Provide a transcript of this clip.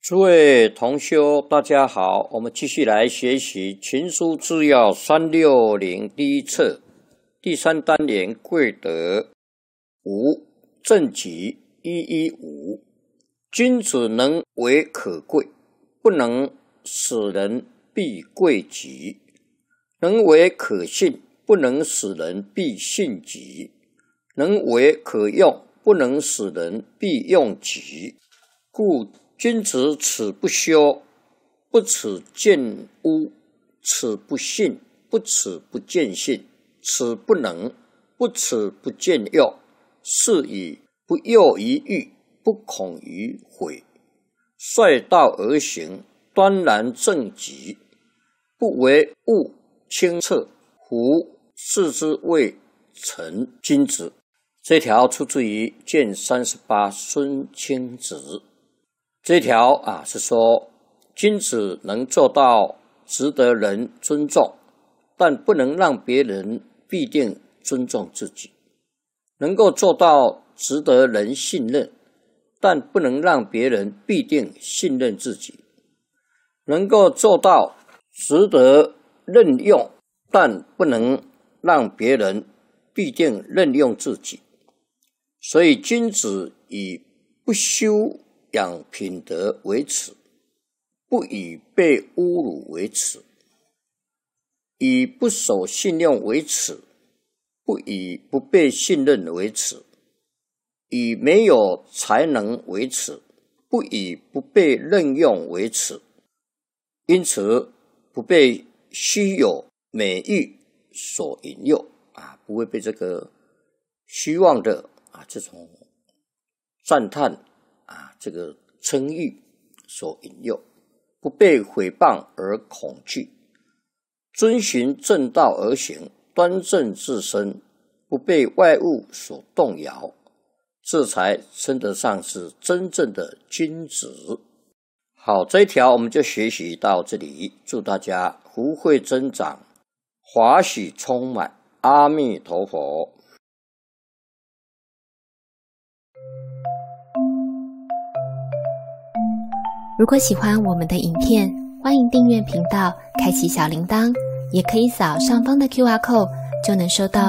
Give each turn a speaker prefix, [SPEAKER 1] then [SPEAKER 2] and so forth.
[SPEAKER 1] 诸位同修，大家好，我们继续来学习《群书治要360》第一册第3单元贵德5正己115。君子能为可贵，不能使人必贵己；能为可信，不能使人必信己；能为可用，不能使人必用己。故君子耻不修，不耻见污；耻不信，不耻不见信；耻不能，不耻不见用。是以不诱于欲，不恐于毁。率道而行，端然正己，不为物清澈，夫是之谓成君子。这条出自于卷38孙清子。这条是说君子能做到值得人尊重，但不能让别人必定尊重自己；能够做到值得人信任，但不能让别人必定信任自己；能够做到值得任用，但不能让别人必定任用自己。所以君子以不修养品德为耻，不以被侮辱为耻；以不守信用为耻，不以不被信任为耻；以没有才能为耻，不以不被任用为耻。因此不被虚有美誉所引诱，不会被这个虚妄的这种赞叹这个称誉所引诱，不被毁谤而恐惧，遵循正道而行，端正自身，不被外物所动摇，这才称得上是真正的君子。好，这一条我们就学习到这里，祝大家福慧增长，华喜充满，阿弥陀佛。
[SPEAKER 2] 如果喜欢我们的影片，欢迎订阅频道，开启小铃铛，也可以扫上方的 QR code，就能收到